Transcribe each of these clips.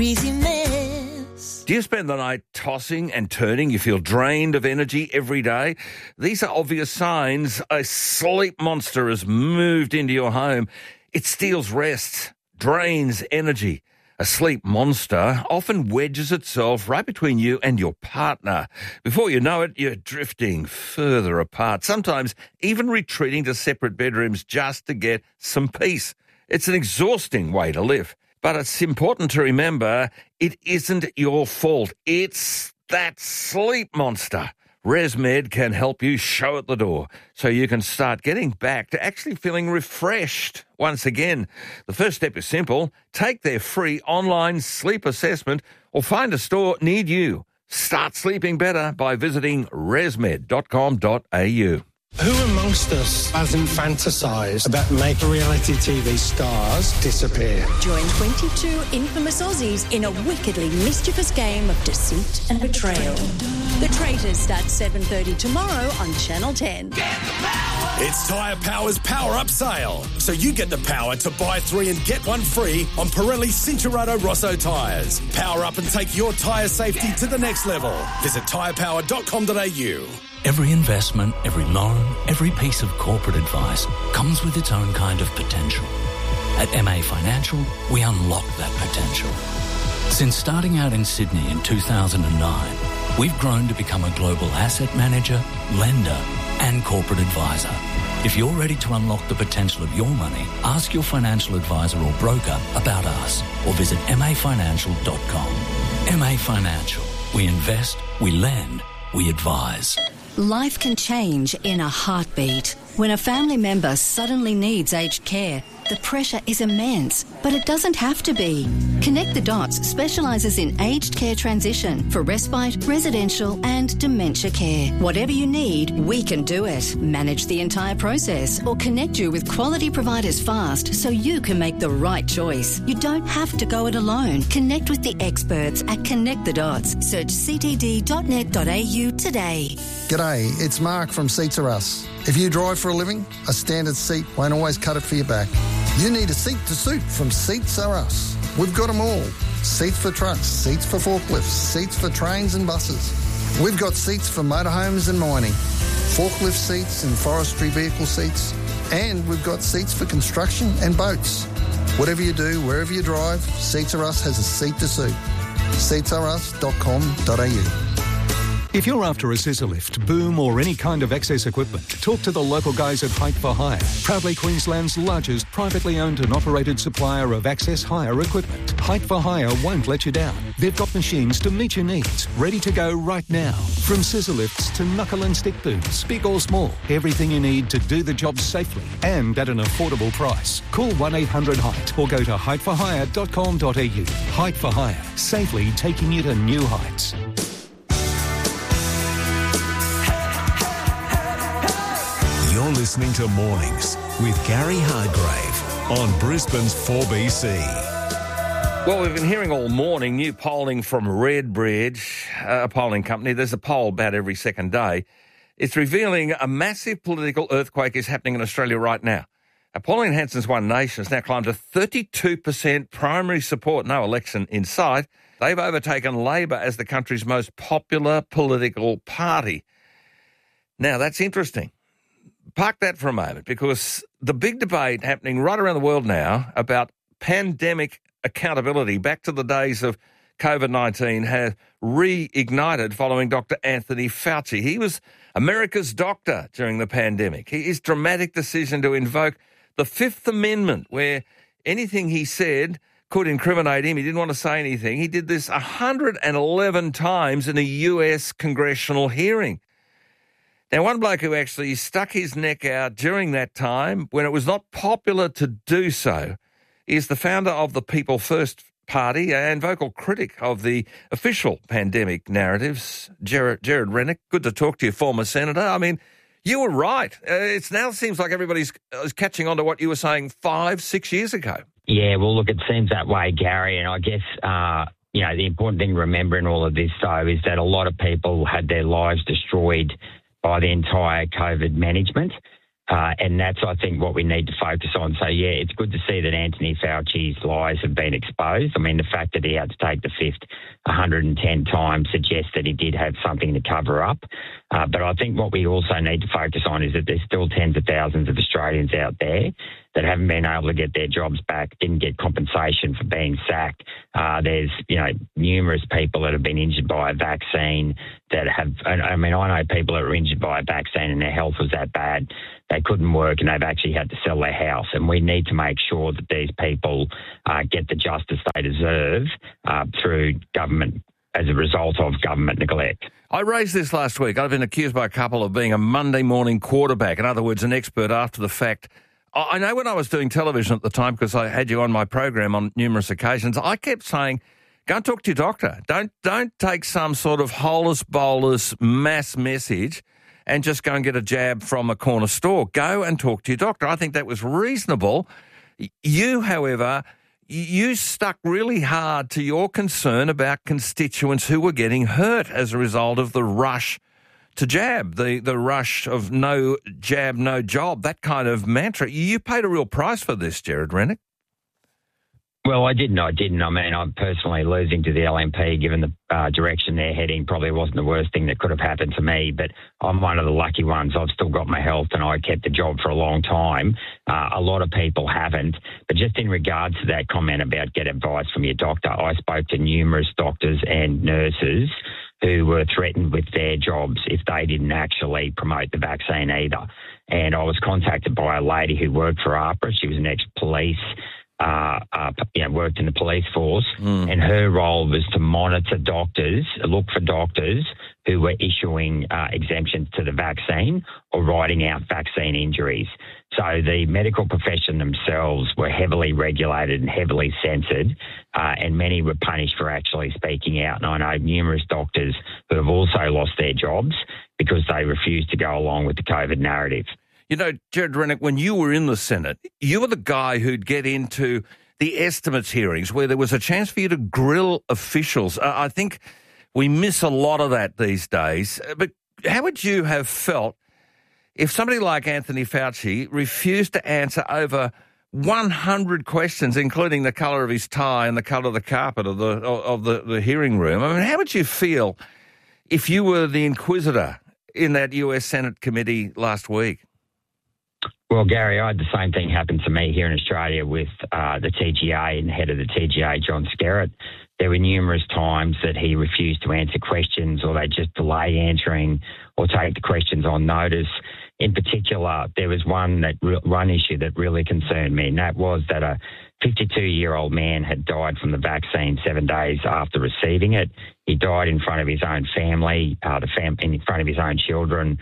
Easy mess. Do you spend the night tossing and turning? You feel drained of energy every day? These are obvious signs a sleep monster has moved into your home. It steals rest, drains energy. A sleep monster often wedges itself right between you and your partner. Before you know it, you're drifting further apart, sometimes even retreating to separate bedrooms just to get some peace. It's an exhausting way to live. But it's important to remember it isn't your fault. It's that sleep monster. ResMed can help you show at the door so you can start getting back to actually feeling refreshed once again. The first step is simple. Take their free online sleep assessment or find a store near you. Start sleeping better by visiting resmed.com.au. Who amongst us hasn't fantasised about making reality TV stars disappear? Join 22 infamous Aussies in a wickedly mischievous game of deceit and betrayal. The Traitors starts 7:30 tomorrow on Channel 10. It's Tyre Power's Power Up Sale. So you get the power to buy 3 and get 1 free on Pirelli Cinturato Rosso tyres. Power up and take your tyre safety to the next level. Visit tyrepower.com.au. Every investment, every loan, every piece of corporate advice comes with its own kind of potential. At MA Financial, we unlock that potential. Since starting out in Sydney in 2009, we've grown to become a global asset manager, lender and corporate advisor. If you're ready to unlock the potential of your money, ask your financial advisor or broker about us or visit mafinancial.com. MA Financial. We invest, we lend, we advise. Life can change in a heartbeat. When a family member suddenly needs aged care, the pressure is immense, but it doesn't have to be. Connect the Dots specialises in aged care transition for respite, residential and dementia care. Whatever you need, we can do it. Manage the entire process or connect you with quality providers fast so you can make the right choice. You don't have to go it alone. Connect with the experts at Connect the Dots. Search ctd.net.au today. G'day, it's Mark from Seats Are Us. If you drive for a living, a standard seat won't always cut it for your back. You need a seat to suit from Seats Are Us. We've got them all. Seats for trucks, seats for forklifts, seats for trains and buses. We've got seats for motorhomes and mining, forklift seats and forestry vehicle seats, and we've got seats for construction and boats. Whatever you do, wherever you drive, Seats Are Us has a seat to suit. seatsareus.com.au. If you're after a scissor lift, boom or any kind of access equipment, talk to the local guys at Height for Hire, proudly Queensland's largest privately owned and operated supplier of access hire equipment. Height for Hire won't let you down. They've got machines to meet your needs, ready to go right now. From scissor lifts to knuckle and stick booms, big or small, everything you need to do the job safely and at an affordable price. Call 1-800-HEIGHT or go to heightforhire.com.au. Height for Hire, safely taking you to new heights. You're listening to Mornings with Gary Hargrave on Brisbane's 4BC. Well, we've been hearing all morning new polling from Redbridge, a polling company. There's a poll about every second day. It's revealing a massive political earthquake is happening in Australia right now. Pauline Hanson's One Nation has now climbed to 32% primary support, no election in sight. They've overtaken Labor as the country's most popular political party. Now, that's interesting. Park that for a moment, because the big debate happening right around the world now about pandemic accountability back to the days of COVID-19 has reignited following Dr. Anthony Fauci. He was America's doctor during the pandemic. His dramatic decision to invoke the Fifth Amendment, where anything he said could incriminate him. He didn't want to say anything. He did this 111 times in a US congressional hearing. Now, one bloke who actually stuck his neck out during that time, when it was not popular to do so, is the founder of the People First Party and vocal critic of the official pandemic narratives, Gerard Rennick. Good to talk to you, former senator. I mean, you were right. It now seems like everybody's catching on to what you were saying 5-6 years ago. Yeah, well, look, it seems that way, Gary, and I guess the important thing to remember in all of this, though, is that a lot of people had their lives destroyed by the entire COVID management. And that's, I think, what we need to focus on. So, yeah, it's good to see that Anthony Fauci's lies have been exposed. I mean, the fact that he had to take the fifth 110 times suggests that he did have something to cover up. But I think what we also need to focus on is that there's still tens of thousands of Australians out there that haven't been able to get their jobs back, didn't get compensation for being sacked. There's, numerous people that have been injured by a vaccine that have, I know people that were injured by a vaccine and their health was that bad, they couldn't work and they've actually had to sell their house. And we need to make sure that these people get the justice they deserve through government as a result of government neglect. I raised this last week. I've been accused by a couple of being a Monday morning quarterback. In other words, an expert after the fact. I know when I was doing television at the time, because I had you on my program on numerous occasions, I kept saying, go and talk to your doctor. Don't take some sort of holus-bolus mass message and just go and get a jab from a corner store. Go and talk to your doctor. I think that was reasonable. You, however, you stuck really hard to your concern about constituents who were getting hurt as a result of the rush to jab, the rush of no jab, no job, that kind of mantra. You paid a real price for this, Gerard Rennick. Well, I didn't. I mean, I'm personally losing to the LNP, given the direction they're heading, probably wasn't the worst thing that could have happened to me, but I'm one of the lucky ones. I've still got my health and I kept the job for a long time. A lot of people haven't. But just in regards to that comment about get advice from your doctor, I spoke to numerous doctors and nurses who were threatened with their jobs if they didn't actually promote the vaccine either. And I was contacted by a lady who worked for AHPRA. She was an ex-police, worked in the police force, and her role was to monitor doctors, look for doctors who were issuing exemptions to the vaccine or writing out vaccine injuries. So the medical profession themselves were heavily regulated and heavily censored, and many were punished for actually speaking out. And I know numerous doctors who have also lost their jobs because they refused to go along with the COVID narrative. You know, Gerard Rennick, when you were in the Senate, you were the guy who'd get into the estimates hearings where there was a chance for you to grill officials. I think we miss a lot of that these days. But how would you have felt if somebody like Anthony Fauci refused to answer over 100 questions, including the colour of his tie and the colour of the carpet of the hearing room? I mean, how would you feel if you were the inquisitor in that US Senate committee last week? Well, Gary, I had the same thing happen to me here in Australia with the TGA and head of the TGA, John Skerritt. There were numerous times that he refused to answer questions, or they just delay answering or take the questions on notice. In particular, there was one issue that really concerned me, and that was that a 52-year-old man had died from the vaccine 7 days after receiving it. He died in front of his own family, in front of his own children.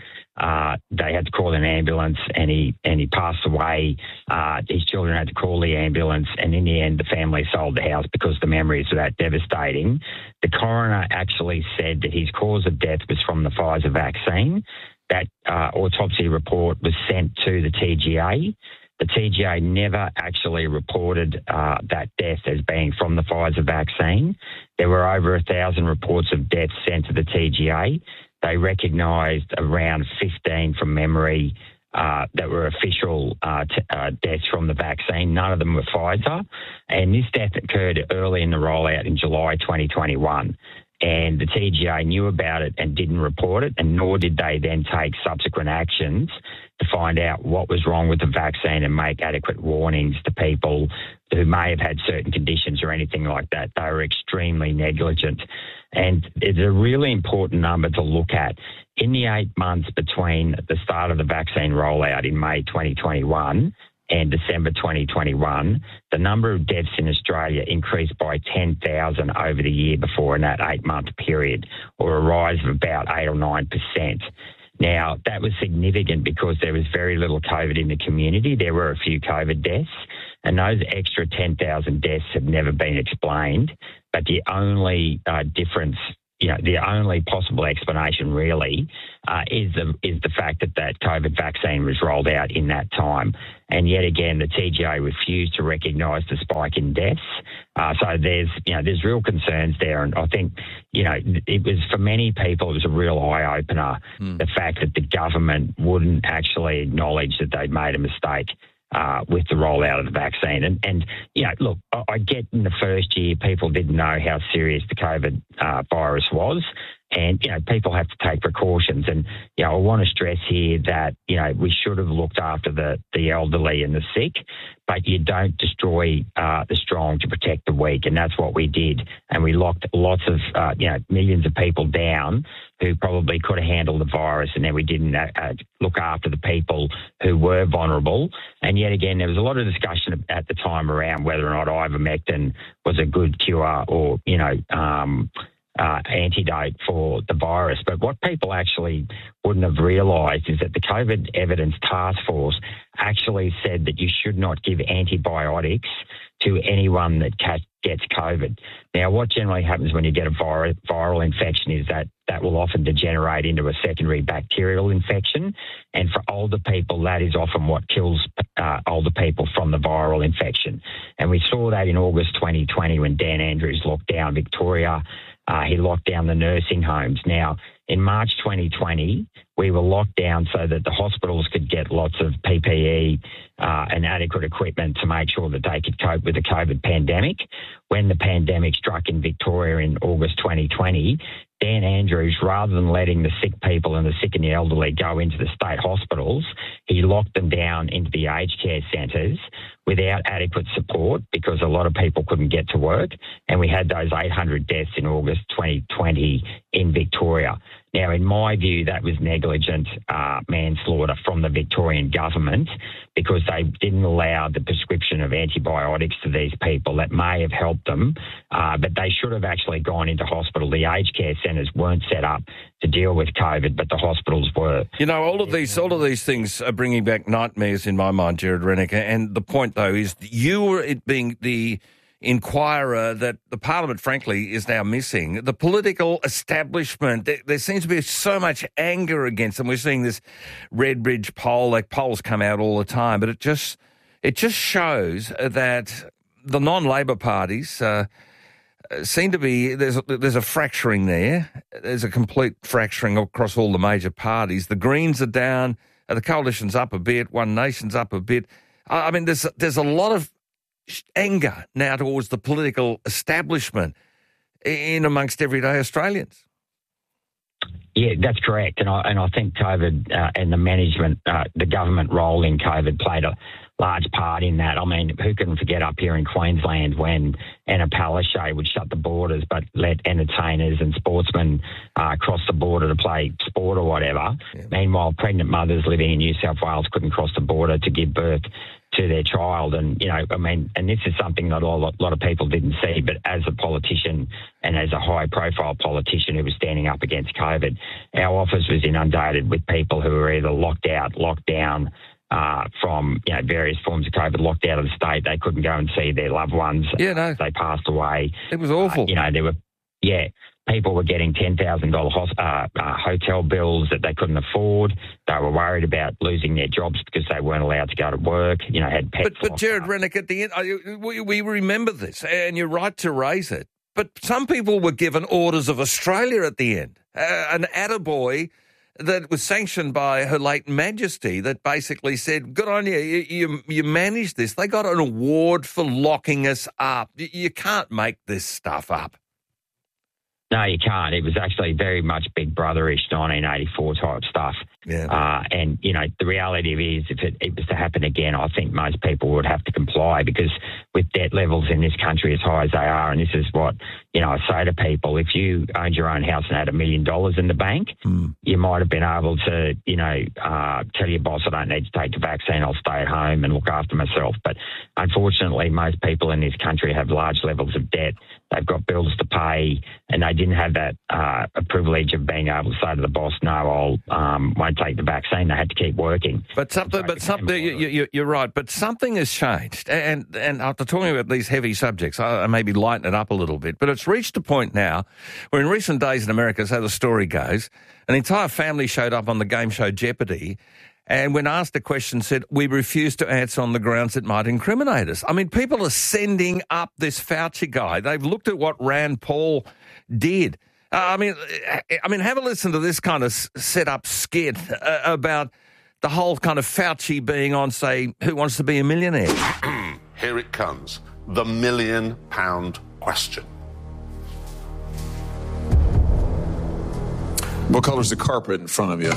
They had to call an ambulance, and he passed away. His children had to call the ambulance, and in the end, the family sold the house because the memories were that devastating. The coroner actually said that his cause of death was from the Pfizer vaccine. That autopsy report was sent to the TGA. The TGA never actually reported that death as being from the Pfizer vaccine. There were over 1,000 reports of deaths sent to the TGA. They recognised around 15 from memory that were official deaths from the vaccine. None of them were Pfizer. And this death occurred early in the rollout in July 2021. And the TGA knew about it and didn't report it, and nor did they then take subsequent actions to find out what was wrong with the vaccine and make adequate warnings to people who may have had certain conditions or anything like that. They were extremely negligent. And it's a really important number to look at. In the 8 months between the start of the vaccine rollout in May 2021 and December 2021, the number of deaths in Australia increased by 10,000 over the year before in that 8-month period, or a rise of about 8 or 9%. Now, that was significant because there was very little COVID in the community. There were a few COVID deaths, and those extra 10,000 deaths have never been explained. But the only difference the only possible explanation really is the fact that COVID vaccine was rolled out in that time. And yet again, the TGA refused to recognise the spike in deaths. So there's real concerns there. And I think, it was, for many people, it was a real eye-opener, the fact that the government wouldn't actually acknowledge that they'd made a mistake with the rollout of the vaccine. And look, I get in the first year people didn't know how serious the COVID virus was. And, people have to take precautions. And, I want to stress here that, we should have looked after the elderly and the sick, but you don't destroy the strong to protect the weak. And that's what we did. And we locked lots of, millions of people down who probably could have handled the virus, and then we didn't look after the people who were vulnerable. And yet again, there was a lot of discussion at the time around whether or not ivermectin was a good cure or, antidote for the virus. But what people actually wouldn't have realised is that the COVID Evidence Task Force actually said that you should not give antibiotics to anyone that gets COVID. Now, what generally happens when you get a viral infection is that will often degenerate into a secondary bacterial infection. And for older people, that is often what kills older people from the viral infection. And we saw that in August 2020 when Dan Andrews locked down Victoria. He locked down the nursing homes. Now, in March 2020, we were locked down so that the hospitals could get lots of PPE and adequate equipment to make sure that they could cope with the COVID pandemic. When the pandemic struck in Victoria in August 2020, Dan Andrews, rather than letting the sick people and the sick and the elderly go into the state hospitals, he locked them down into the aged care centres without adequate support because a lot of people couldn't get to work. And we had those 800 deaths in August 2020 in Victoria. Now, in my view, that was negligent manslaughter from the Victorian government because they didn't allow the prescription of antibiotics to these people. That may have helped them, but they should have actually gone into hospital. The aged care centres weren't set up to deal with COVID, but the hospitals were. All of these things are bringing back nightmares in my mind, Gerard Rennick. And the point, though, is you were being the inquirer that the Parliament, frankly, is now missing. The political establishment, there seems to be so much anger against them. We're seeing this Redbridge poll, like polls come out all the time, but it just shows that the non-Labor parties seem to be, there's a fracturing there. There's a complete fracturing across all the major parties. The Greens are down, the Coalition's up a bit, One Nation's up a bit. I mean, there's a lot of anger now towards the political establishment in amongst everyday Australians. Yeah, that's correct. And I think COVID and the management, the government role in COVID played a large part in that. I mean, who can forget up here in Queensland when Anna Palaszczuk would shut the borders but let entertainers and sportsmen cross the border to play sport or whatever. Yeah. Meanwhile, pregnant mothers living in New South Wales couldn't cross the border to give birth to their child. And, and this is something that a lot of people didn't see, but as a politician and as a high-profile politician who was standing up against COVID, our office was inundated with people who were either locked out, locked down from, various forms of COVID, locked out of the state. They couldn't go and see their loved ones. Yeah, no. They passed away. It was awful. People were getting $10,000 hotel bills that they couldn't afford. They were worried about losing their jobs because they weren't allowed to go to work, had pets. But Gerard Rennick, at the end, we remember this, and you're right to raise it. But some people were given Orders of Australia at the end. An attaboy that was sanctioned by Her Late Majesty that basically said, good on you, you managed this. They got an award for locking us up. You can't make this stuff up. No, you can't. It was actually very much Big Brother-ish 1984 type stuff. Yeah. And, the reality is if it was to happen again, I think most people would have to comply because with debt levels in this country as high as they are, and this is what, I say to people, if you owned your own house and had $1 million in the bank, you might have been able to, tell your boss, I don't need to take the vaccine, I'll stay at home and look after myself. But unfortunately, most people in this country have large levels of debt. They've got bills to pay, and they didn't have that a privilege of being able to say to the boss, no, I won't take the vaccine. They had to keep working. You're right. But something has changed, and after talking about these heavy subjects, I maybe lighten it up a little bit. But it's reached a point now where in recent days in America, as how the story goes, an entire family showed up on the game show Jeopardy and when asked a question said, we refuse to answer on the grounds it might incriminate us. I mean, people are sending up this Fauci guy. They've looked at what Rand Paul did. I mean, have a listen to this kind of set-up skit about the whole kind of Fauci being on, say, Who Wants to Be a Millionaire? Here it comes, the £1 million question. What color is the carpet in front of you?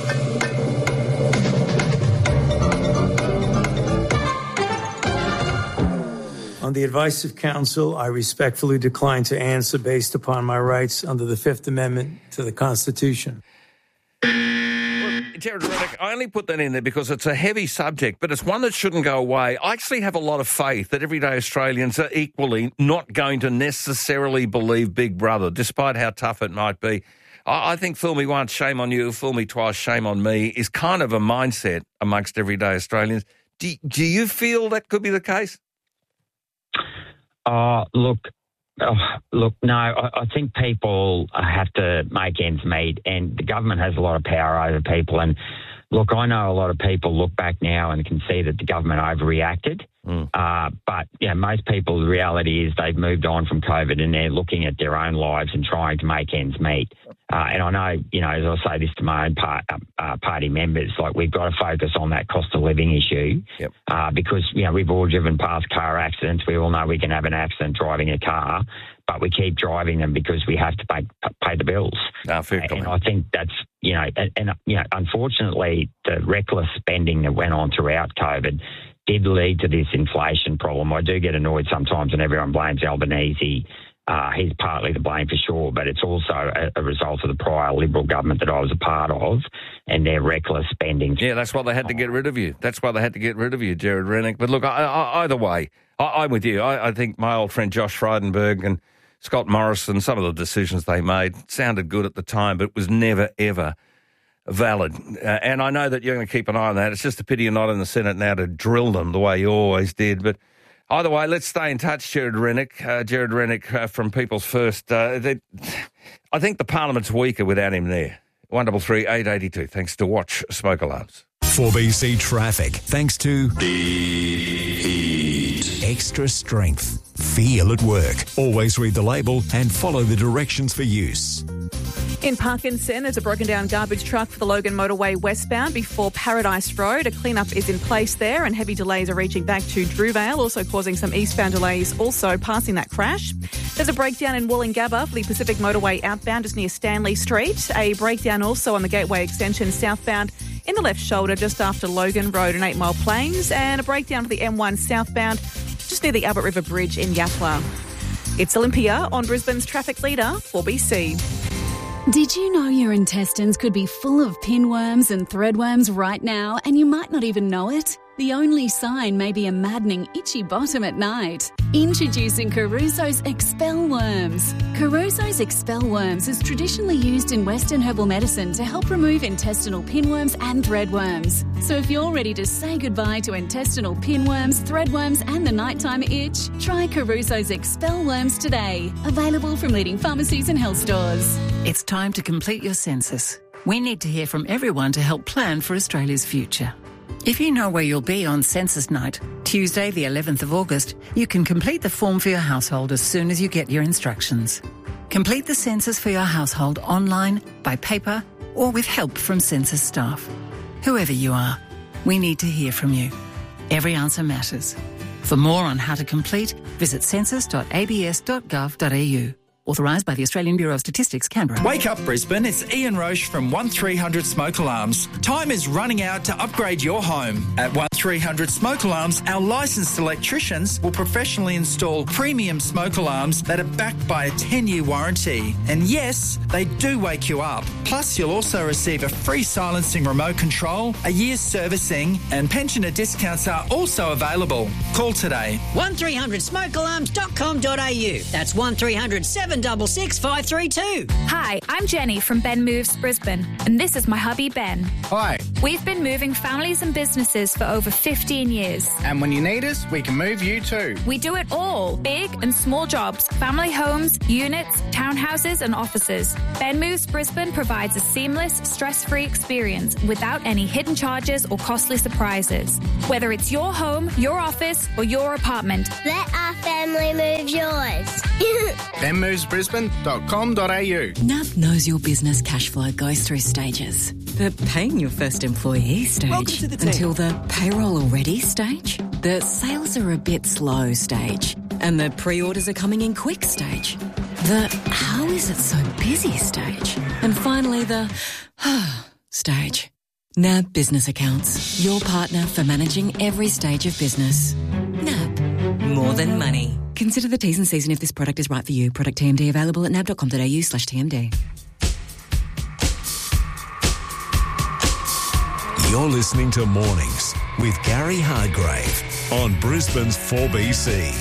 On the advice of counsel, I respectfully decline to answer based upon my rights under the Fifth Amendment to the Constitution. Gerard Rennick, I only put that in there because it's a heavy subject, but it's one that shouldn't go away. I actually have a lot of faith that everyday Australians are equally not going to necessarily believe Big Brother, despite how tough it might be. I think fool me once, shame on you, fool me twice, shame on me, is kind of a mindset amongst everyday Australians. Do you feel that could be the case? Look, no, I think people have to make ends meet, and the government has a lot of power over people. And look, I know a lot of people look back now and can see that the government overreacted. But most people, the reality is they've moved on from COVID and they're looking at their own lives and trying to make ends meet. And I know, as I say this to my own party members, like we've got to focus on that cost of living issue. Yep. Because, we've all driven past car accidents. We all know we can have an accident driving a car, but we keep driving them because we have to pay the bills. And I think that's, unfortunately, the reckless spending that went on throughout COVID did lead to this inflation problem. I do get annoyed sometimes when everyone blames Albanese. He's partly to blame for sure, but it's also a result of the prior Liberal government that I was a part of and their reckless spending. Yeah, that's why they had to get rid of you. That's why they had to get rid of you, Gerard Rennick. But look, either way, I'm with you. I think my old friend Josh Frydenberg and Scott Morrison, some of the decisions they made sounded good at the time, but it was never, ever valid. And I know that you're going to keep an eye on that. It's just a pity you're not in the Senate now to drill them the way you always did. But either way, let's stay in touch, Gerard Rennick. Gerard Rennick from People's First. I think the Parliament's weaker without him there. 133 882. Thanks to Watch Smoke Alarms. 4BC Traffic. Thanks to Heat. Extra strength. Feel at work. Always read the label and follow the directions for use. In Parkinson, there's a broken down garbage truck for the Logan Motorway westbound before Paradise Road. A cleanup is in place there and heavy delays are reaching back to Drewvale, also causing some eastbound delays also passing that crash. There's a breakdown in Wollongabba for the Pacific Motorway outbound just near Stanley Street. A breakdown also on the Gateway Extension southbound in the left shoulder just after Logan Road and 8 Mile Plains, and a breakdown for the M1 southbound just near the Albert River Bridge in Yatala. It's Olympia on Brisbane's traffic leader, 4BC. Did you know your intestines could be full of pinworms and threadworms right now and you might not even know it? The only sign may be a maddening itchy bottom at night. Introducing Caruso's Expel Worms. Caruso's Expel Worms is traditionally used in Western herbal medicine to help remove intestinal pinworms and threadworms. So if you're ready to say goodbye to intestinal pinworms, threadworms and the nighttime itch, try Caruso's Expel Worms today. Available from leading pharmacies and health stores. It's time to complete your census. We need to hear from everyone to help plan for Australia's future. If you know where you'll be on census night, Tuesday the 11th of August, you can complete the form for your household as soon as you get your instructions. Complete the census for your household online, by paper, or with help from census staff. Whoever you are, we need to hear from you. Every answer matters. For more on how to complete, visit census.abs.gov.au. Authorised by the Australian Bureau of Statistics, Canberra. Wake up, Brisbane. It's Ian Roche from 1300 Smoke Alarms. Time is running out to upgrade your home. At 1300 Smoke Alarms, our licensed electricians will professionally install premium smoke alarms that are backed by a 10-year warranty. And yes, they do wake you up. Plus, you'll also receive a free silencing remote control, a year's servicing, and pensioner discounts are also available. Call today. 1300smokealarms.com.au. That's 1300 766 532. Hi, I'm Jenny from Ben Moves Brisbane, and this is my hubby Ben. Hi. We've been moving families and businesses for over 15 years. And when you need us, we can move you too. We do it all. Big and small jobs, family homes, units, townhouses and offices. Ben Moves Brisbane provides a seamless, stress-free experience without any hidden charges or costly surprises. Whether it's your home, your office or your apartment. Let our family move yours. benmovesbrisbane.com.au. NAB knows your business cash flow goes through stages. The paying your first employee stage. Welcome to the team. Until the payroll already stage. The sales are a bit slow stage. And the pre-orders are coming in quick stage. The how is it so busy stage. And finally the stage. NAB Business Accounts. Your partner for managing every stage of business. NAB. More than money. Consider the T's and C's and if this product is right for you. Product TMD available at nab.com.au/TMD. You're listening to Mornings with Gary Hardgrave on Brisbane's 4BC.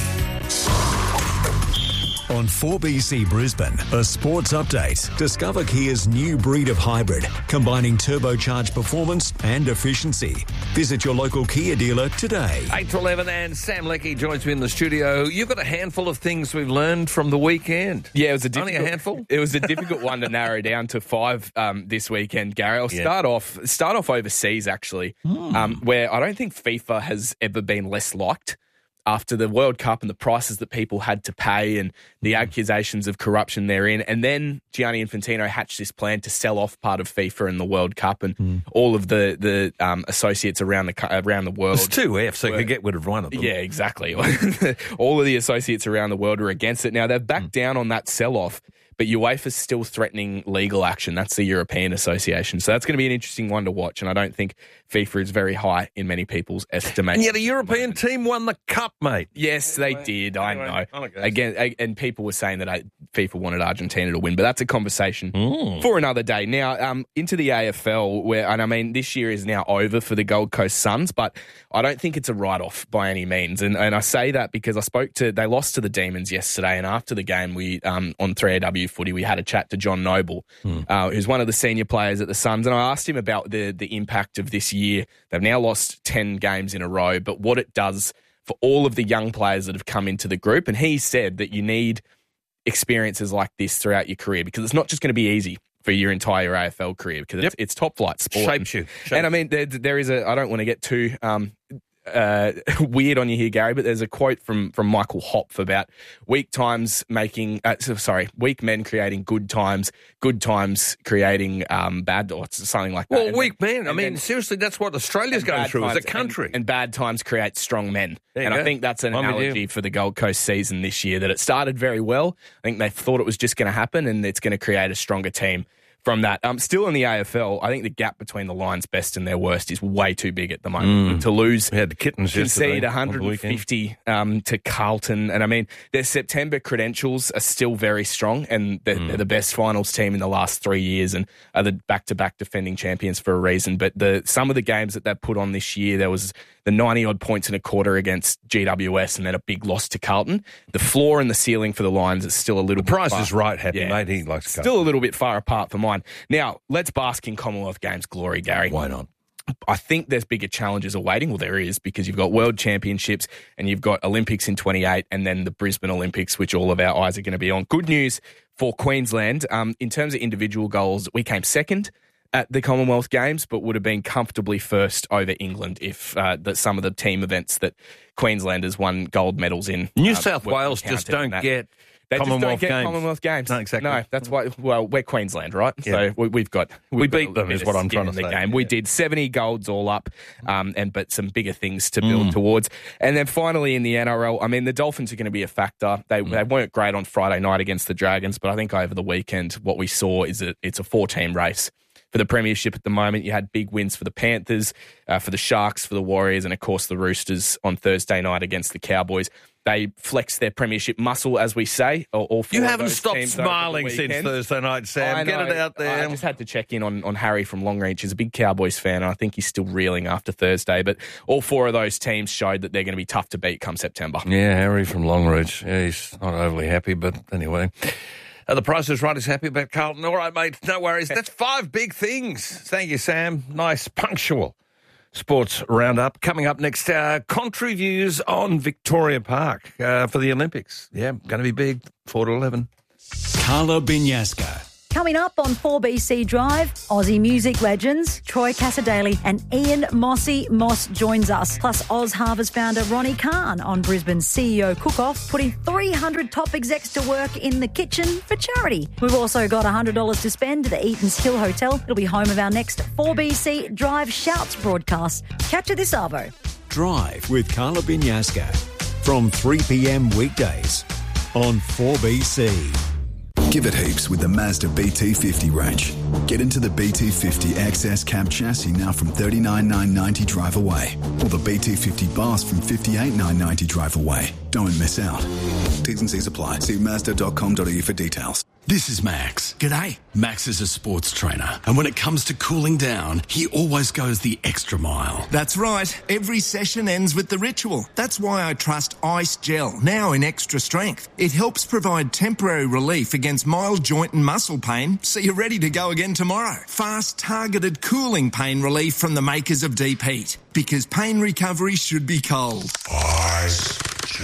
On 4BC Brisbane, a sports update. Discover Kia's new breed of hybrid, combining turbocharged performance and efficiency. Visit your local Kia dealer today. 8 to 11 and Sam Leckie joins me in the studio. You've got a handful of things we've learned from the weekend. Yeah, it was only a handful. It was a difficult one to narrow down to 5 this weekend, Gary. I'll start off overseas, actually, where I don't think FIFA has ever been less liked. After the World Cup and the prices that people had to pay and the accusations of corruption therein. And then Gianni Infantino hatched this plan to sell off part of FIFA and the World Cup and all of the associates around the world. There's 2 Fs, so you could get rid of one of them. Yeah, exactly. All of the associates around the world are against it. Now, they've backed down on that sell-off, but UEFA's still threatening legal action. That's the European Association. So that's going to be an interesting one to watch, and I don't think FIFA is very high in many people's estimation. And yet a European team won the cup, mate. Yes, they did. I know. Again, and people were saying that FIFA wanted Argentina to win, but that's a conversation for another day. Now, into the AFL, and I mean, this year is now over for the Gold Coast Suns, but I don't think it's a write-off by any means. And I say that because they lost to the Demons yesterday, and after the game, we on 3AW Footy, we had a chat to John Noble, who's one of the senior players at the Suns, and I asked him about the impact of this year. They've now lost 10 games in a row, but what it does for all of the young players that have come into the group. And he said that you need experiences like this throughout your career because it's not just going to be easy for your entire AFL career because it's top flight sport. Shapes you. And I mean, there is I don't want to get too weird on you here, Gary, but there's a quote from Michael Hopf about weak men creating good times creating bad, or something like that. Well, weak men. I mean, seriously, that's what Australia's going through as a country. And bad times create strong men. And I think that's an analogy for the Gold Coast season this year, that it started very well. I think they thought it was just going to happen, and it's going to create a stronger team from that. Still in the AFL, I think the gap between the Lions' best and their worst is way too big at the moment. To lose, we had the Kittens concede 150 to Carlton. And I mean, their September credentials are still very strong, and they're the best finals team in the last 3 years and are the back-to-back defending champions for a reason. But some of the games that they put on this year, there was the 90-odd points in a quarter against GWS and then a big loss to Carlton. The floor and the ceiling for the Lions is still a little bit far. The price is right, mate. He likes Carlton. Still a little bit far apart for mine. Now, let's bask in Commonwealth Games glory, Gary. Why not? I think there's bigger challenges awaiting. Well, there is, because you've got World Championships and you've got Olympics in 28 and then the Brisbane Olympics, which all of our eyes are going to be on. Good news for Queensland. In terms of individual goals, we came second at the Commonwealth Games, but would have been comfortably first over England if some of the team events that Queenslanders won gold medals in. New South Wales just don't get Commonwealth Games. No, exactly. No, that's why. Well, we're Queensland, right? Yeah. So we beat them, is what I'm trying to say. The game. We did 70 golds all up, but some bigger things to build towards. And then finally in the NRL, I mean, the Dolphins are going to be a factor. They weren't great on Friday night against the Dragons, but I think over the weekend what we saw is that it's a 4-team race. For the premiership at the moment, you had big wins for the Panthers, for the Sharks, for the Warriors, and of course the Roosters on Thursday night against the Cowboys. They flexed their premiership muscle, as we say. All four you of haven't those stopped teams smiling since Thursday night, Sam. Get it out there. I just had to check in on Harry from Longreach. He's a big Cowboys fan, and I think he's still reeling after Thursday. But all four of those teams showed that they're going to be tough to beat come September. Yeah, Harry from Longreach. Yeah, he's not overly happy, but anyway. The Price is Right is happy about Carlton. All right, mate, no worries. That's 5 big things. Thank you, Sam. Nice, punctual Sports Roundup. Coming up next, contrary views on Victoria Park for the Olympics. Yeah, going to be big, 4 to 11. Carla Binyaska. Coming up on 4BC Drive, Aussie music legends Troy Cassadaly and Ian Moss joins us. Plus Oz Harvest founder Ronnie Khan on Brisbane's CEO Cook-Off, putting 300 top execs to work in the kitchen for charity. We've also got $100 to spend at the Eaton's Hill Hotel. It'll be home of our next 4BC Drive Shouts broadcast. Catch you this Arvo. Drive with Carla Binyaska from 3 p.m. weekdays on 4BC. Give it heaps with the Mazda BT50 range. Get into the BT50 XS cab chassis now from $39,990 drive away. Or the BT50 Boss from $58,990 drive away. Don't miss out. T's and C's apply. See Mazda.com.au for details. This is Max. G'day. Max is a sports trainer, and when it comes to cooling down, he always goes the extra mile. That's right. Every session ends with the ritual. That's why I trust Ice Gel, now in extra strength. It helps provide temporary relief against mild joint and muscle pain, so you're ready to go again tomorrow. Fast, targeted cooling pain relief from the makers of Deep Heat, because pain recovery should be cold. Ice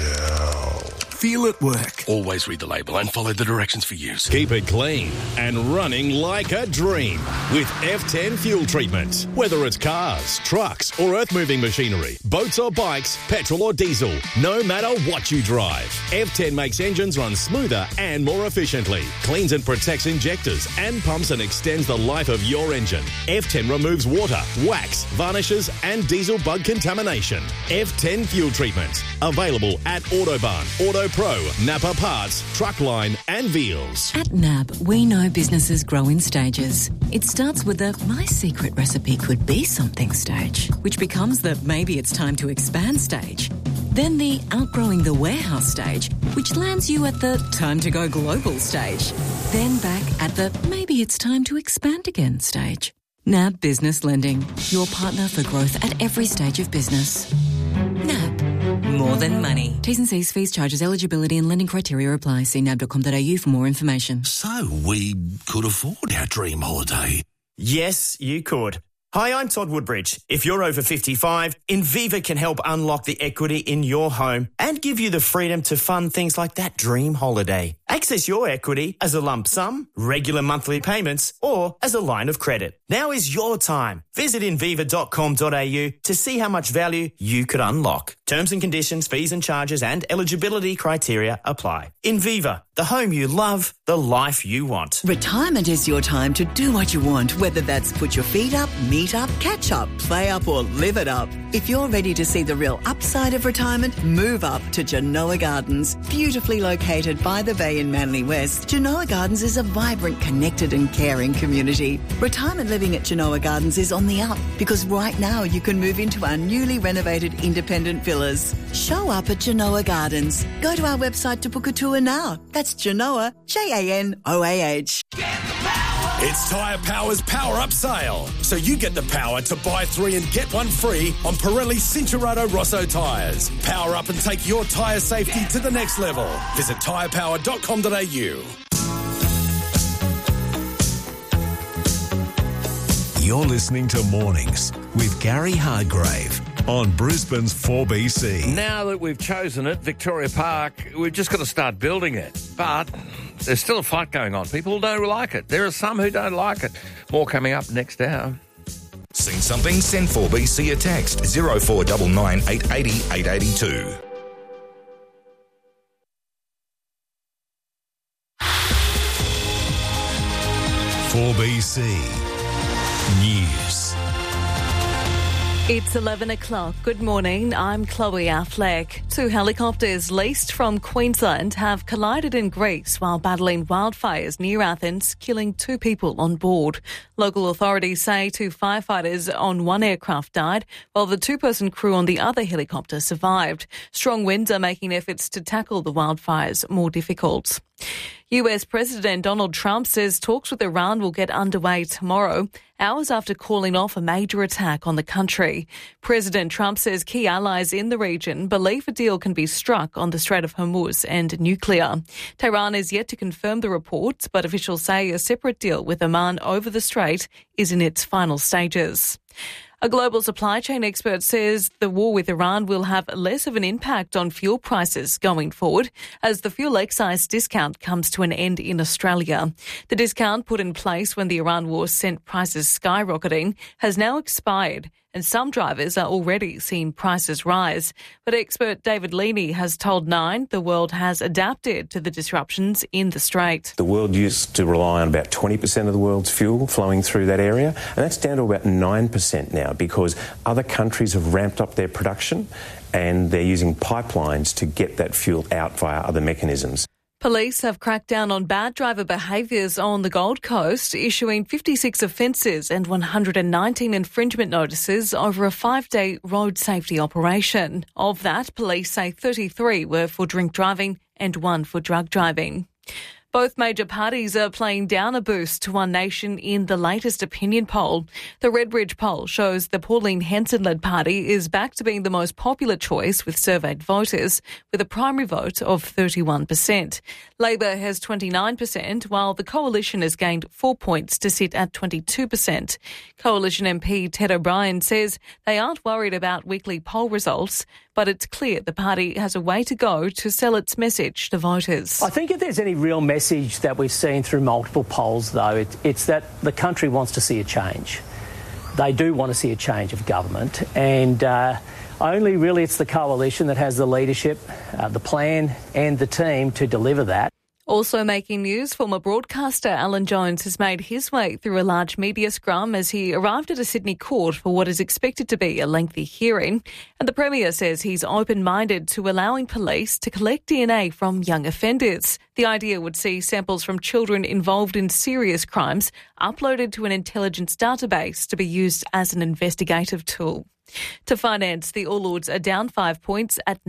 Gel. Feel it work. Always read the label and follow the directions for use. Keep it clean and running like a dream with F10 fuel treatment. Whether it's cars, trucks or earth-moving machinery, boats or bikes, petrol or diesel, no matter what you drive, F10 makes engines run smoother and more efficiently, cleans and protects injectors and pumps and extends the life of your engine. F10 removes water, wax, varnishes and diesel bug contamination. F10 fuel treatment. Available at Autobahn, Auto Pro, Napa Parts, Truckline and Veals. At NAB, we know businesses grow in stages. It starts with the my secret recipe could be something stage, which becomes the maybe it's time to expand stage. Then the outgrowing the warehouse stage, which lands you at the time to go global stage. Then back at the maybe it's time to expand again stage. NAB Business Lending, your partner for growth at every stage of business. NAB. More than money. T's and C's, fees, charges, eligibility and lending criteria apply. See nab.com.au for more information. So we could afford our dream holiday. Yes, you could. Hi, I'm Todd Woodbridge. If you're over 55, Inviva can help unlock the equity in your home and give you the freedom to fund things like that dream holiday. Access your equity as a lump sum, regular monthly payments, or as a line of credit. Now is your time. Visit inviva.com.au to see how much value you could unlock. Terms and conditions, fees and charges and eligibility criteria apply. Inviva, the home you love, the life you want. Retirement is your time to do what you want, whether that's put your feet up, meet up, catch up, play up or live it up. If you're ready to see the real upside of retirement, move up to Genoa Gardens. Beautifully located by the bay in Manly West, Genoa Gardens is a vibrant, connected and caring community. Retirement living at Genoa Gardens is on the up because right now you can move into our newly renovated independent villas. Show up at Genoa Gardens. Go to our website to book a tour now. That's Genoa, Janoah. It's Tyre Power's Power Up Sale. So you get the power to buy 3 and get 1 free on Pirelli Cinturato Rosso tyres. Power up and take your tyre safety to the next level. Visit tyrepower.com.au. You're listening to Mornings with Gary Hardgrave on Brisbane's 4BC. Now that we've chosen it, Victoria Park, we've just got to start building it. But there's still a fight going on. People don't like it. There are some who don't like it. More coming up next hour. Seen something? Send 4BC a text 0499 880 882. News. It's 11 o'clock. Good morning. I'm Chloe Affleck. 2 helicopters leased from Queensland have collided in Greece while battling wildfires near Athens, killing 2 people on board. Local authorities say 2 firefighters on 1 aircraft died, while the 2-person crew on the other helicopter survived. Strong winds are making efforts to tackle the wildfires more difficult. US President Donald Trump says talks with Iran will get underway tomorrow, hours after calling off a major attack on the country. President Trump says key allies in the region believe a deal can be struck on the Strait of Hormuz and nuclear. Tehran is yet to confirm the reports, but officials say a separate deal with Oman over the strait is in its final stages. A global supply chain expert says the war with Iran will have less of an impact on fuel prices going forward as the fuel excise discount comes to an end in Australia. The discount put in place when the Iran war sent prices skyrocketing has now expired, and some drivers are already seeing prices rise. But expert David Leaney has told Nine the world has adapted to the disruptions in the Strait. The world used to rely on about 20% of the world's fuel flowing through that area, and that's down to about 9% now because other countries have ramped up their production and they're using pipelines to get that fuel out via other mechanisms. Police have cracked down on bad driver behaviours on the Gold Coast, issuing 56 offences and 119 infringement notices over a 5-day road safety operation. Of that, police say 33 were for drink driving and 1 for drug driving. Both major parties are playing down a boost to One Nation in the latest opinion poll. The Redbridge poll shows the Pauline Hanson-led party is back to being the most popular choice with surveyed voters, with a primary vote of 31%. Labor has 29%, while the Coalition has gained 4 points to sit at 22%. Coalition MP Ted O'Brien says they aren't worried about weekly poll results, but it's clear the party has a way to go to sell its message to voters. I think if there's any real message that we've seen through multiple polls, though, it's that the country wants to see a change. They do want to see a change of government, and only really it's the Coalition that has the leadership, the plan and the team to deliver that. Also making news, former broadcaster Alan Jones has made his way through a large media scrum as he arrived at a Sydney court for what is expected to be a lengthy hearing. And the Premier says he's open-minded to allowing police to collect DNA from young offenders. The idea would see samples from children involved in serious crimes uploaded to an intelligence database to be used as an investigative tool. To finance, the All Ords are down 5 points at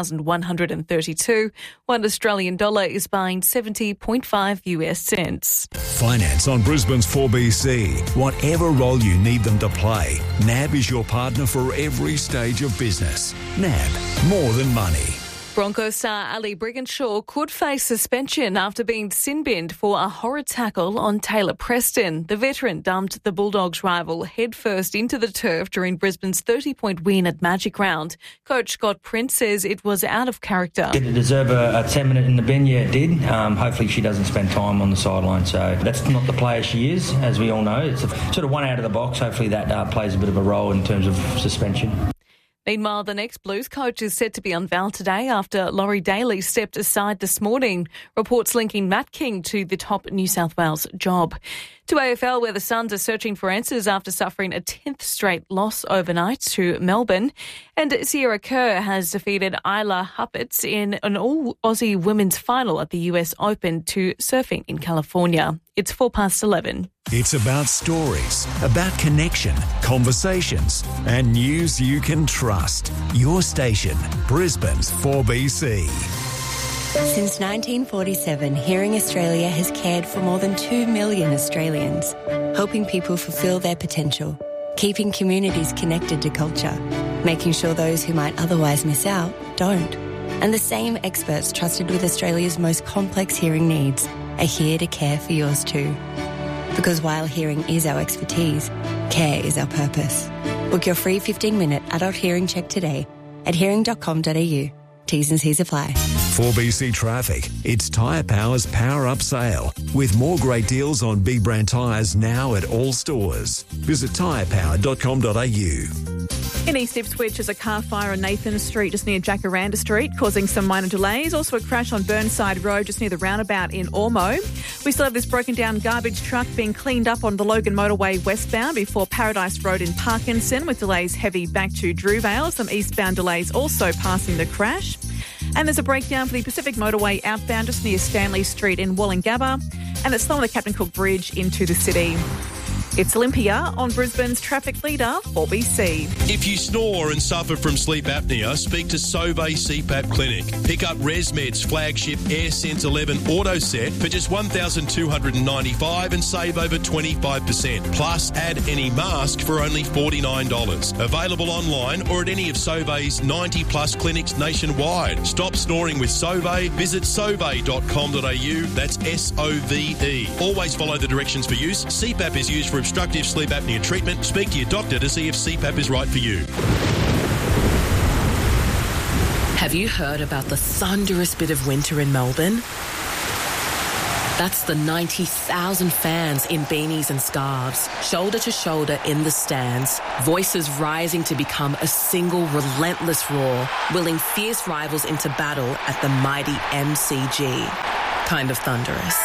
9,132. One Australian dollar is buying 70.5 US cents. Finance on Brisbane's 4BC. Whatever role you need them to play, NAB is your partner for every stage of business. NAB, more than money. Broncos star Ali Brigginshaw could face suspension after being sin-binned for a horror tackle on Taylor Preston. The veteran dumped the Bulldogs' rival headfirst into the turf during Brisbane's 30-point win at Magic Round. Coach Scott Prince says it was out of character. Did it deserve a 10-minute in the bin? Yeah, it did. Hopefully she doesn't spend time on the sideline. So that's not the player she is, as we all know. It's a sort of one out of the box. Hopefully that plays a bit of a role in terms of suspension. Meanwhile, the next Blues coach is set to be unveiled today after Laurie Daly stepped aside this morning. Reports linking Matt King to the top New South Wales job. To AFL, where the Suns are searching for answers after suffering a 10th straight loss overnight to Melbourne. And Sierra Kerr has defeated Isla Huppatz in an all-Aussie women's final at the US Open to surfing in California. It's 11:04. It's about stories, about connection, conversations, and news you can trust. Your station, Brisbane's 4BC. Since 1947, Hearing Australia has cared for more than 2 million Australians, helping people fulfil their potential, keeping communities connected to culture, making sure those who might otherwise miss out don't. And the same experts trusted with Australia's most complex hearing needs are here to care for yours too. Because while hearing is our expertise, care is our purpose. Book your free 15-minute adult hearing check today at hearing.com.au. T's and C's apply. 4BC Traffic. It's Tyre Power's Power Up Sale, with more great deals on big brand tyres now at all stores. Visit tyrepower.com.au. In East Ipswich, there's a car fire on Nathan Street just near Jacaranda Street, causing some minor delays. Also a crash on Burnside Road just near the roundabout in Ormo. We still have this broken down garbage truck being cleaned up on the Logan Motorway westbound before Paradise Road in Parkinson, with delays heavy back to Drewvale. Some eastbound delays also passing the crash. And there's a breakdown for the Pacific Motorway outbound just near Stanley Street in Wollongabba. And it's slow on the Captain Cook Bridge into the city. It's Olympia on Brisbane's traffic leader, 4BC. If you snore and suffer from sleep apnea, speak to Sauvé CPAP Clinic. Pick up ResMed's flagship AirSense 11 Auto Set for just $1,295 and save over 25%. Plus, add any mask for only $49. Available online or at any of Sauvé's 90-plus clinics nationwide. Stop snoring with Sauvé. Visit sauvé.com.au. That's SOVE. Always follow the directions for use. CPAP is used for obstructive sleep apnea treatment, speak to your doctor to see if CPAP is right for you. Have you heard about the thunderous bit of winter in Melbourne? That's the 90,000 fans in beanies and scarves, shoulder to shoulder in the stands, voices rising to become a single relentless roar, willing fierce rivals into battle at the mighty MCG. Kind of thunderous.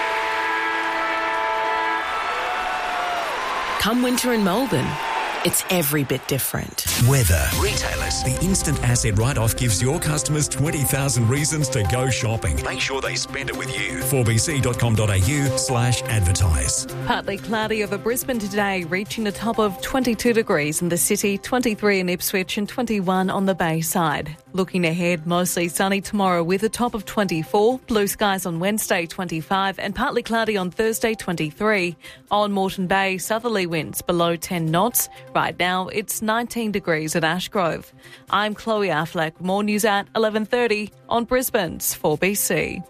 Come winter in Melbourne, it's every bit different. Weather. Retailers. The instant asset write-off gives your customers 20,000 reasons to go shopping. Make sure they spend it with you. 4bc.com.au/advertise. Partly cloudy over Brisbane today, reaching a top of 22 degrees in the city, 23 in Ipswich and 21 on the Bay side. Looking ahead, mostly sunny tomorrow with a top of 24, blue skies on Wednesday 25 and partly cloudy on Thursday 23. On Moreton Bay, southerly winds below 10 knots. Right now, it's 19 degrees at Ashgrove. I'm Chloe Affleck. More news at 11:30 on Brisbane's 4BC.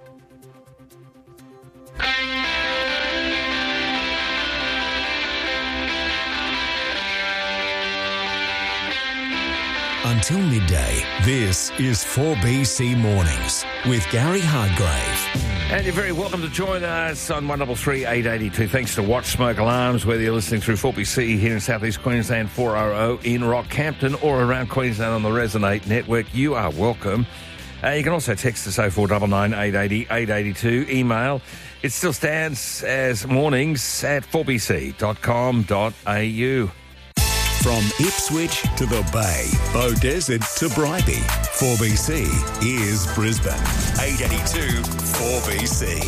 Until midday, this is 4BC Mornings with Gary Hardgrave. And you're very welcome to join us on 133 882. Thanks to Watch Smoke Alarms, whether you're listening through 4BC here in Southeast Queensland, 400 in Rockhampton or around Queensland on the Resonate network. You are welcome. You can also text us 0499 880 882. Email. It still stands as mornings at 4bc.com.au. From Ipswich to the Bay, Beaudesert to Bribie, 4BC is Brisbane. 882 4BC.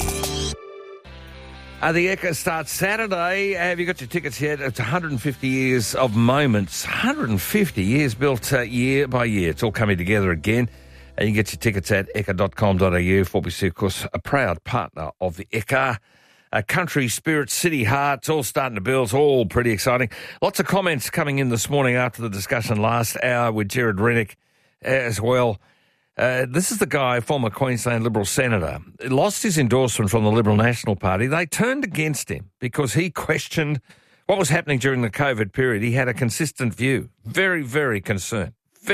The Ekka starts Saturday. Have you got your tickets yet? It's 150 years of moments. 150 years built year by year. It's all coming together again. And you can get your tickets at ekka.com.au. 4BC, of course, a proud partner of the Ekka. Country spirit, city hearts, all starting to build. It's all pretty exciting. Lots of comments coming in this morning after the discussion last hour with Gerard Rennick as well. This is the guy, former Queensland Liberal Senator, lost his endorsement from the Liberal National Party. They turned against him because he questioned what was happening during the COVID period. He had a consistent view, very, very concerned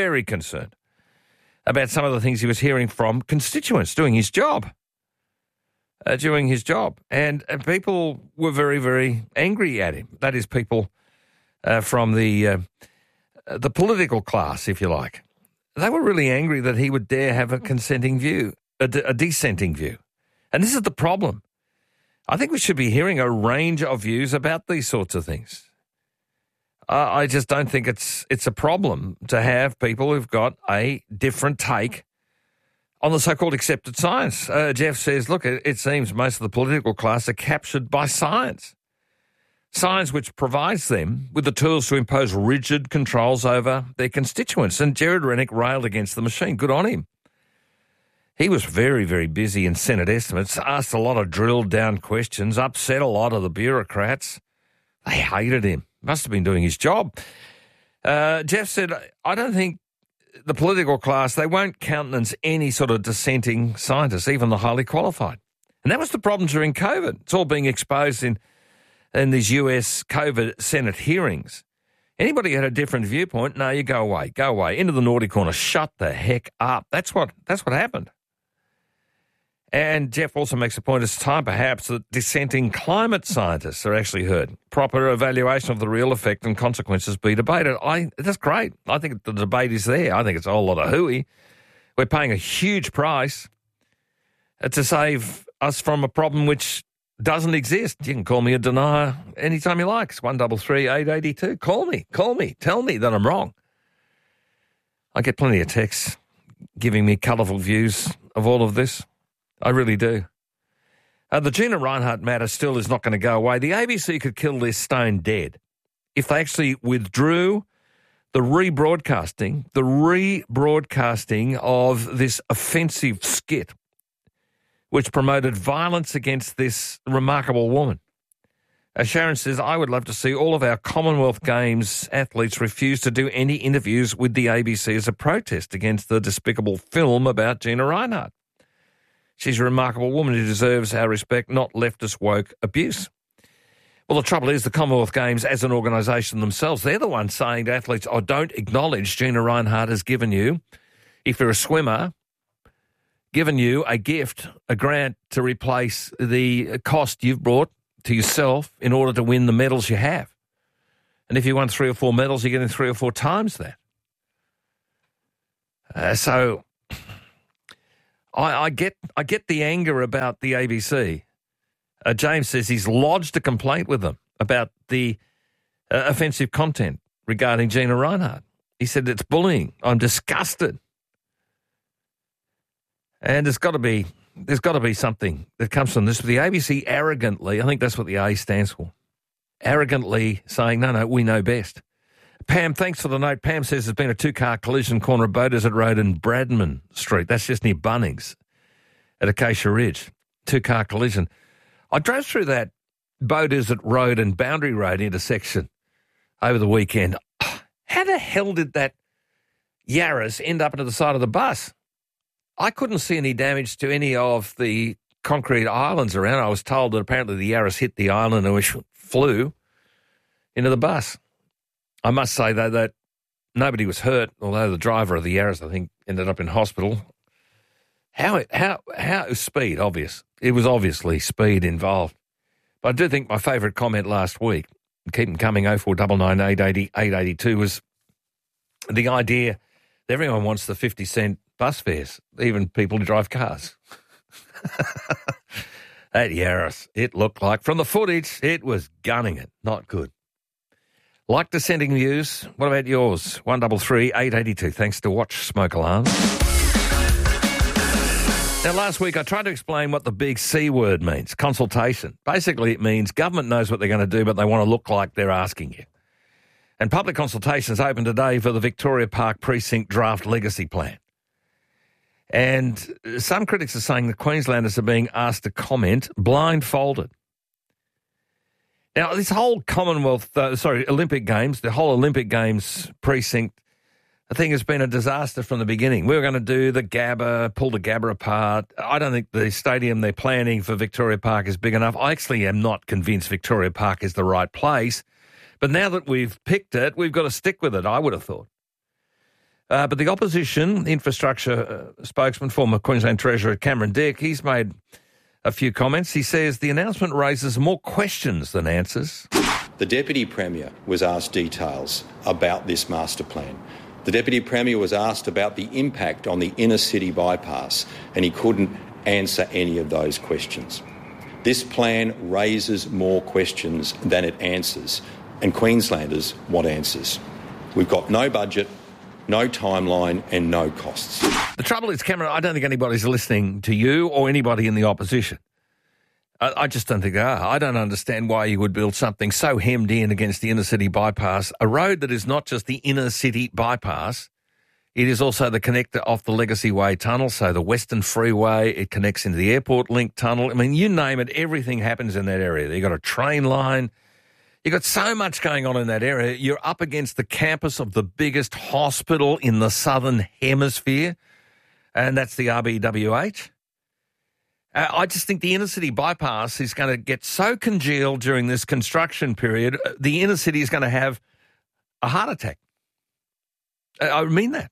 about some of the things he was hearing from constituents doing his job. And people were very, very angry at him. That is, people from the political class, if you like. They were really angry that he would dare have a dissenting view. And this is the problem. I think we should be hearing a range of views about these sorts of things. I just don't think it's a problem to have people who've got a different take on the so-called accepted science. Jeff says, look, it seems most of the political class are captured by science. Science which provides them with the tools to impose rigid controls over their constituents. And Gerard Rennick railed against the machine. Good on him. He was very, very busy in Senate estimates, asked a lot of drilled-down questions, upset a lot of the bureaucrats. They hated him. Must have been doing his job. Jeff said, I don't think the political class, they won't countenance any sort of dissenting scientists, even the highly qualified. And that was the problem during COVID. It's all being exposed in these US COVID Senate hearings. Anybody who had a different viewpoint, no, you go away, into the naughty corner, shut the heck up. That's what happened. And Jeff also makes a point, it's time perhaps that dissenting climate scientists are actually heard. Proper evaluation of the real effect and consequences be debated. That's great. I think the debate is there. I think it's a whole lot of hooey. We're paying a huge price to save us from a problem which doesn't exist. You can call me a denier anytime you like. It's 133 882. Call me. Tell me that I'm wrong. I get plenty of texts giving me colourful views of all of this. I really do. The Gina Rinehart matter still is not going to go away. The ABC could kill this stone dead if they actually withdrew the rebroadcasting of this offensive skit which promoted violence against this remarkable woman. Sharon says, I would love to see all of our Commonwealth Games athletes refuse to do any interviews with the ABC as a protest against the despicable film about Gina Rinehart. She's a remarkable woman who deserves our respect, not leftist woke abuse. Well, the trouble is the Commonwealth Games as an organisation themselves, they're the ones saying to athletes, don't acknowledge Gina Rinehart has given you, if you're a swimmer, given you a gift, a grant to replace the cost you've brought to yourself in order to win the medals you have. And if you won 3 or 4 medals, you're getting 3 or 4 times that. So I get the anger about the ABC. James says he's lodged a complaint with them about the offensive content regarding Gina Rinehart. He said it's bullying. I'm disgusted. And there's got to be something that comes from this. The ABC arrogantly, I think that's what the A stands for, arrogantly saying, no, we know best. Pam, thanks for the note. Pam says there's been a 2-car collision corner of Beaudesert Road and Bradman Street. That's just near Bunnings at Acacia Ridge. 2-car collision. I drove through that Beaudesert Road and Boundary Road intersection over the weekend. How the hell did that Yaris end up into the side of the bus? I couldn't see any damage to any of the concrete islands around. I was told that apparently the Yaris hit the island and flew into the bus. I must say, though, that nobody was hurt, although the driver of the Yaris, I think, ended up in hospital. How speed, obvious. It was obviously speed involved. But I do think my favourite comment last week, keep them coming, 0499 880 882, was the idea that everyone wants the 50-cent bus fares, even people who drive cars. That Yaris, it looked like, from the footage, it was gunning it. Not good. Like dissenting views. What about yours? 133 882. Thanks to Watch Smoke Alarms. Now, last week I tried to explain what the big C word means, consultation. Basically, it means government knows what they're going to do, but they want to look like they're asking you. And public consultations open today for the Victoria Park Precinct Draft Legacy Plan. And some critics are saying the Queenslanders are being asked to comment blindfolded. Now, this whole Olympic Games, the whole Olympic Games precinct, I think has been a disaster from the beginning. We were going to do the Gabba, pull the Gabba apart. I don't think the stadium they're planning for Victoria Park is big enough. I actually am not convinced Victoria Park is the right place. But now that we've picked it, we've got to stick with it, I would have thought. But the opposition infrastructure spokesman, former Queensland Treasurer Cameron Dick, he's made a few comments. He says the announcement raises more questions than answers. The Deputy Premier was asked details about this master plan. The Deputy Premier was asked about the impact on the inner city bypass, and he couldn't answer any of those questions. This plan raises more questions than it answers, and Queenslanders want answers. We've got no budget, no timeline and no costs. The trouble is, Cameron, I don't think anybody's listening to you or anybody in the opposition. I just don't think they are. I don't understand why you would build something so hemmed in against the inner city bypass, a road that is not just the inner city bypass, it is also the connector off the Legacy Way tunnel, so the Western Freeway, it connects into the Airport Link tunnel. I mean, you name it, everything happens in that area. You've got a train line. You've got so much going on in that area. You're up against the campus of the biggest hospital in the Southern Hemisphere, and that's the RBWH. I just think the inner city bypass is going to get so congealed during this construction period, the inner city is going to have a heart attack. I mean that.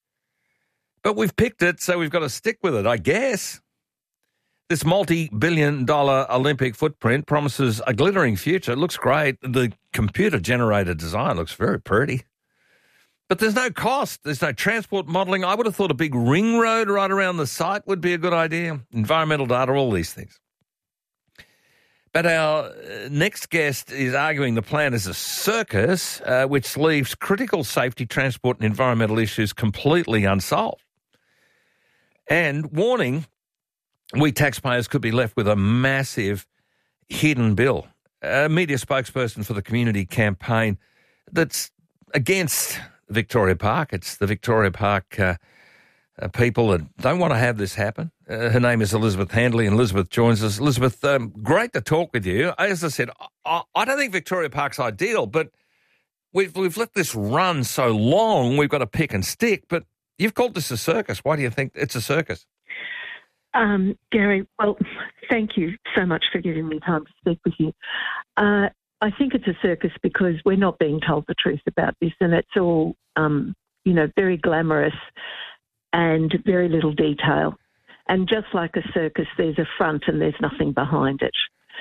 But we've picked it, so we've got to stick with it, I guess. This multi-billion-dollar Olympic footprint promises a glittering future. It looks great. The computer-generated design looks very pretty. But there's no cost. There's no transport modelling. I would have thought a big ring road right around the site would be a good idea. Environmental data, all these things. But our next guest is arguing the plan is a circus, which leaves critical safety, transport and environmental issues completely unsolved. And warning, we taxpayers could be left with a massive hidden bill. A media spokesperson for the community campaign that's against Victoria Park. It's the Victoria Park people that don't want to have this happen. Her name is Elizabeth Handley, and Elizabeth joins us. Elizabeth, great to talk with you. As I said, I don't think Victoria Park's ideal, but we've let this run so long, we've got to pick and stick. But you've called this a circus. Why do you think it's a circus? Gary, well, thank you so much for giving me time to speak with you. I think it's a circus because we're not being told the truth about this, and it's all, very glamorous and very little detail. And just like a circus, there's a front and there's nothing behind it.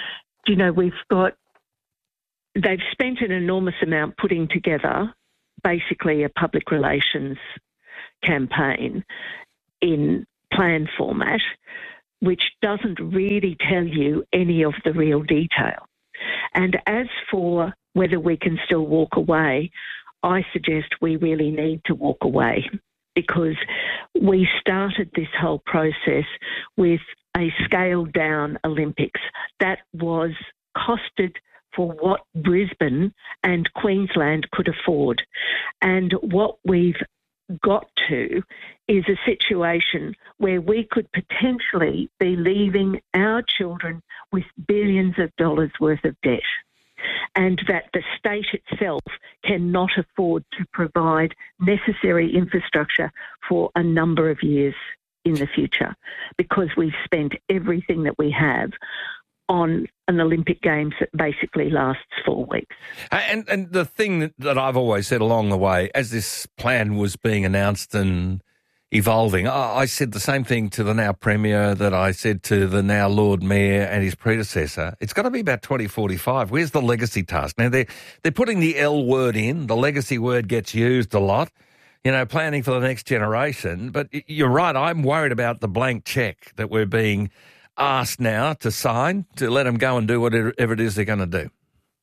They've spent an enormous amount putting together basically a public relations campaign in plan format, which doesn't really tell you any of the real detail. And as for whether we can still walk away, I suggest we really need to walk away, because we started this whole process with a scaled-down Olympics that was costed for what Brisbane and Queensland could afford. And what we've got to is a situation where we could potentially be leaving our children with billions of dollars worth of debt, and that the state itself cannot afford to provide necessary infrastructure for a number of years in the future, because we've spent everything that we have on an Olympic Games that basically lasts 4 weeks. And the thing that I've always said along the way, as this plan was being announced and evolving, I said the same thing to the now Premier that I said to the now Lord Mayor and his predecessor. It's got to be about 2045. Where's the legacy task? Now, they're putting the L word in. The legacy word gets used a lot, planning for the next generation. But you're right, I'm worried about the blank cheque that we're being asked now to sign, to let them go and do whatever it is they're going to do.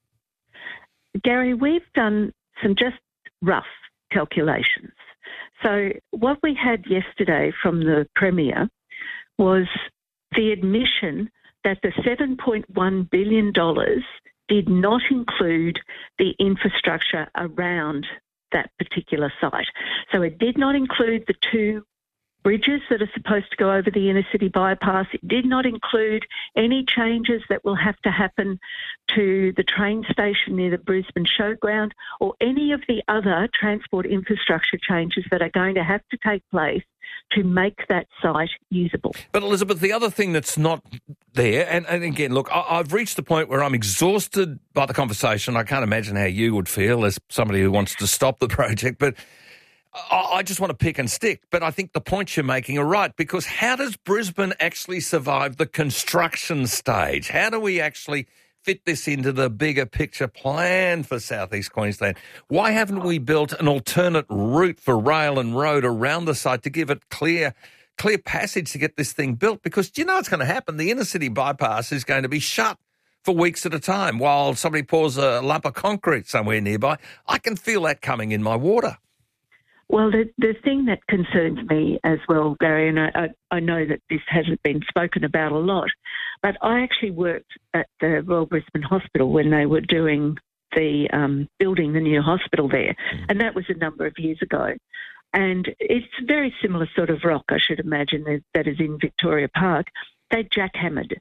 Gary, we've done some just rough calculations. So what we had yesterday from the Premier was the admission that the $7.1 billion did not include the infrastructure around that particular site. So it did not include the 2 bridges that are supposed to go over the inner city bypass. It did not include any changes that will have to happen to the train station near the Brisbane Showground, or any of the other transport infrastructure changes that are going to have to take place to make that site usable. But Elizabeth, the other thing that's not there, and again, look, I've reached the point where I'm exhausted by the conversation. I can't imagine how you would feel as somebody who wants to stop the project, but I just want to pick and stick. But I think the points you're making are right, because how does Brisbane actually survive the construction stage? How do we actually fit this into the bigger picture plan for South East Queensland? Why haven't we built an alternate route for rail and road around the site to give it clear passage to get this thing built? Because do you know what's going to happen? The inner city bypass is going to be shut for weeks at a time while somebody pours a lump of concrete somewhere nearby. I can feel that coming in my water. Well, the thing that concerns me as well, Gary, and I know that this hasn't been spoken about a lot, but I actually worked at the Royal Brisbane Hospital when they were doing the building the new hospital there, and that was a number of years ago. And it's a very similar sort of rock, I should imagine, that is in Victoria Park. They jackhammered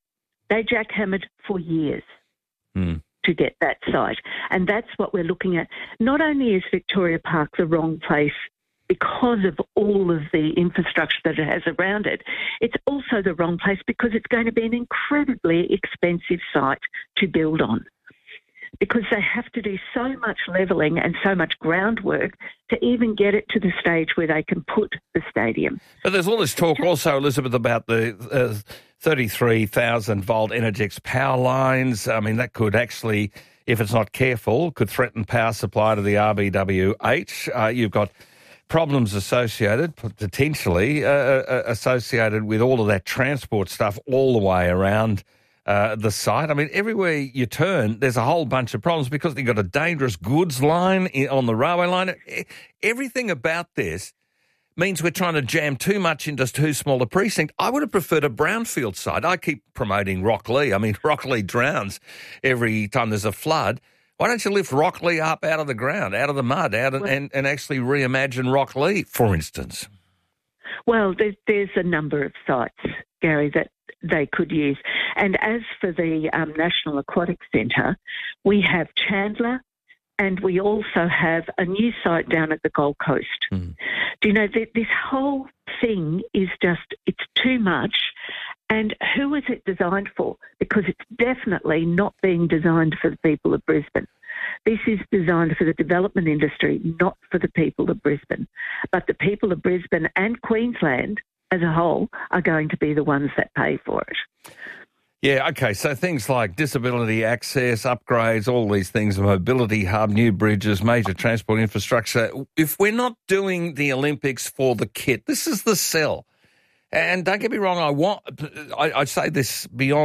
for years. To get that site. And that's what we're looking at. Not only is Victoria Park the wrong place because of all of the infrastructure that it has around it, it's also the wrong place because it's going to be an incredibly expensive site to build on, because they have to do so much levelling and so much groundwork to even get it to the stage where they can put the stadium. But there's all this talk also, Elizabeth, about the 33,000-volt Energex power lines. I mean, that could actually, if it's not careful, could threaten power supply to the RBWH. You've got problems associated, potentially, associated with all of that transport stuff all the way around the site. I mean, everywhere you turn, there's a whole bunch of problems because you've got a dangerous goods line on the railway line. Everything about this means we're trying to jam too much into too small a precinct. I would have preferred a brownfield site. I keep promoting Rocklea. I mean, Rocklea drowns every time there's a flood. Why don't you lift Rocklea up out of the ground, out of the mud, and actually reimagine Rocklea, for instance? Well, there's a number of sites, Gary, that they could use. And as for the National Aquatic Centre, we have Chandler, and we also have a new site down at the Gold Coast. Do you know, this whole thing is just, it's too much. And who is it designed for? Because because it's definitely not being designed for the people of Brisbane. This is designed for the development industry, not for the people of Brisbane. But the people of Brisbane and Queensland as a whole are going to be the ones that pay for it. Yeah, okay, so things like disability access, upgrades, all these things, a mobility hub, new bridges, major transport infrastructure. If we're not doing the Olympics for the kit, this is the sell. And don't get me wrong, I say this beyond